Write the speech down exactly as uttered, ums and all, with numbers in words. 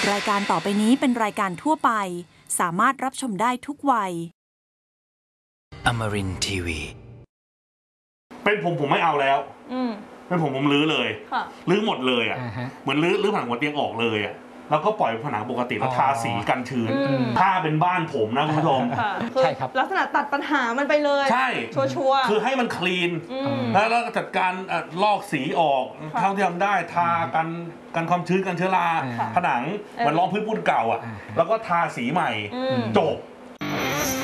รายการต่อไปนี้เป็นรายการทั่วไปสามารถรับชมได้ทุกวัย Amarin ที วีเป็นผมผมไม่เอาแล้วเป็นผมผมรื้อเลยรื้อหมดเลยอ่ะเหมือนรื้อรื้อผนังหัวเตียงออกเลยอ่ะแล้วก็ปล่อยผนังปกติแล้วทาสีกันชื้นถ้าเป็นบ้านผมนะคุณผู้ชมใช่ครับลักษณะตัดปัญหามันไปเลยใช่ชัวร์คือให้มันคลีนแล้วจัดการลอกสีออกเท่าที่ทำได้ทากันกันความชื้นกันเชื้อราผนังมันรองพื้นปูนเก่าอ่ะแล้วก็ทาสีใหม่จบ